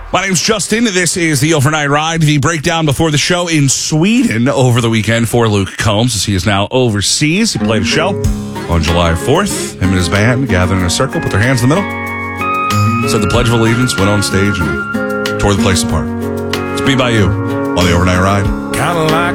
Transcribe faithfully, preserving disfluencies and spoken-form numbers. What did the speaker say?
My name's Justin. This is the Overnight Ride, the breakdown before the show in Sweden over the weekend for Luke Combs, as he is now overseas. He played a show on July fourth. Him and his band gathered in a circle, put their hands in the middle, said the Pledge of Allegiance, went on stage, and tore the place apart. It's Be By You on the Overnight Ride. Kind of like